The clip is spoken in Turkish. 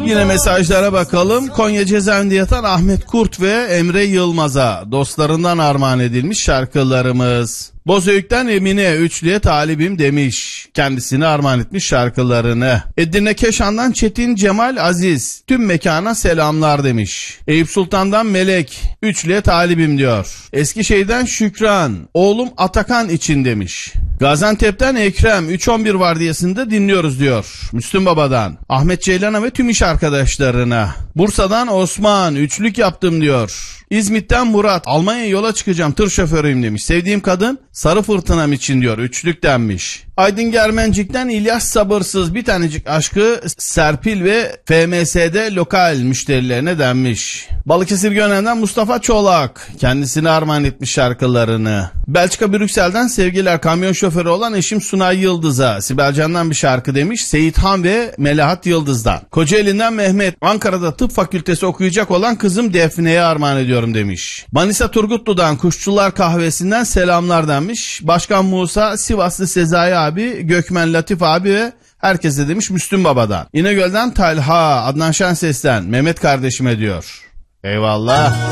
Yine mesajlara bakalım. Konya cezaevinde yatan Ahmet Kurt ve Emre Yılmaz'a dostlarından armağan edilmiş şarkılarımız. Bozüyük'ten Emine üçlüye talibim demiş. Kendisine armağan etmiş şarkılarını. Edirne Keşan'dan Çetin Cemal Aziz. Tüm mekana selamlar demiş. Eyüp Sultan'dan Melek. Üçlüye talibim diyor. Eskişehir'den Şükran. Oğlum Atakan için demiş. Gaziantep'ten Ekrem 3-11 vardiyasında dinliyoruz diyor. Müslüm Baba'dan. Ahmet Ceylan'a ve tüm iş arkadaşlarına. Bursa'dan Osman üçlük yaptım diyor. İzmit'ten Murat Almanya'ya yola çıkacağım, tır şoförüyüm demiş. Sevdiğim kadın Sarı Fırtınam için diyor, üçlük denmiş. Aydın Germencik'ten İlyas Sabırsız bir tanecik aşkı Serpil ve FMS'de lokal müşterilerine denmiş. Balıkesir Gönen'den Mustafa Çolak kendisine armağan etmiş şarkılarını. Belçika Brüksel'den sevgiler, kamyon şoförü olan eşim Sunay Yıldız'a Sibel Can'dan bir şarkı demiş. Seyithan ve Melahat Yıldız'dan. Kocaeli'nden Mehmet Ankara'da tıp fakültesi okuyacak olan kızım Defne'ye armağan ediyorum demiş. Manisa Turgutlu'dan Kuşçular Kahvesi'nden selamlar denmiş. Başkan Musa Sivaslı Sezai abi, Gökmen Latif abi ve herkese demiş Müslüm Baba'dan. İnegöl'den Talha, Adnan Şenses'ten Mehmet kardeşime diyor. Eyvallah.